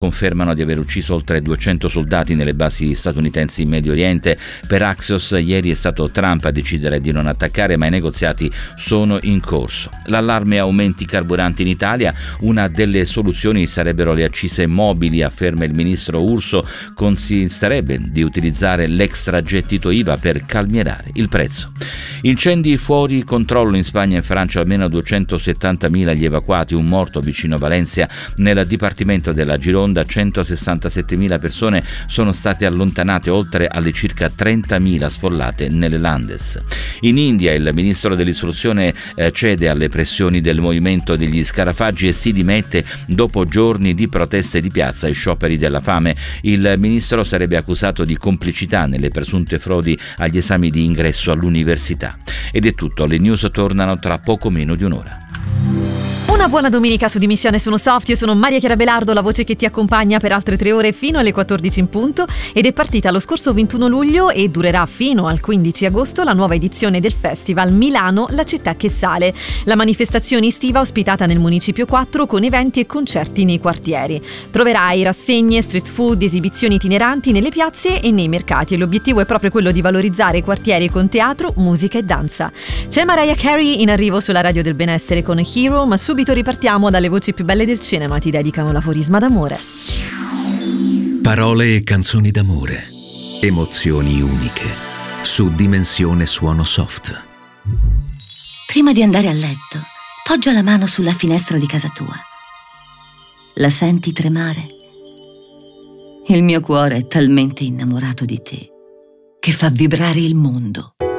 confermano di aver ucciso oltre 200 soldati nelle basi statunitensi in Medio Oriente. Per Axios ieri è stato Trump a decidere di non attaccare, ma i negoziati sono in corso. L'allarme aumenti carburanti in Italia, una delle soluzioni sarebbero le accise mobili, afferma il ministro Urso. Consisterebbe di utilizzare l'extragettito IVA per calmierare il prezzo. Incendi fuori controllo in Spagna e Francia, almeno 270.000 gli evacuati, un morto vicino a Valencia. Nel dipartimento della Gironda 167.000 persone sono state allontanate, oltre alle circa 30.000 sfollate nelle Landes. In India il ministro dell'istruzione cede alle pressioni del movimento degli scarafaggi e si dimette dopo giorni di proteste di piazza e scioperi della fame. Il ministro sarebbe accusato di complicità nelle presunte frodi agli esami di ingresso all'università. Ed è tutto, le news tornano tra poco meno di un'ora. Una buona domenica su Dimissione sono Soft, io sono Maria Chiara Belardo, la voce che ti accompagna per altre 3 ore fino alle 14 in punto, ed è partita lo scorso 21 luglio e durerà fino al 15 agosto la nuova edizione del festival Milano, la città che sale. La manifestazione estiva ospitata nel Municipio 4 con eventi e concerti nei quartieri. Troverai rassegne, street food, esibizioni itineranti nelle piazze e nei mercati, e l'obiettivo è proprio quello di valorizzare i quartieri con teatro, musica e danza. C'è Mariah Carey in arrivo sulla Radio del Benessere con Hero, ma subito ripartiamo dalle voci più belle del cinema, ti dedicano l'aforisma d'amore. Parole e canzoni d'amore, emozioni uniche, su Dimensione Suono Soft. Prima di andare a letto, poggia la mano sulla finestra di casa tua. La senti tremare? Il mio cuore è talmente innamorato di te che fa vibrare il mondo.